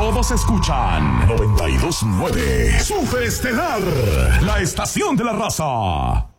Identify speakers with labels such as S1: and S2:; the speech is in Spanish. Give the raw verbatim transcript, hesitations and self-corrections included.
S1: Todos escuchan noventa y dos punto nueve Super Estelar, la estación de la raza.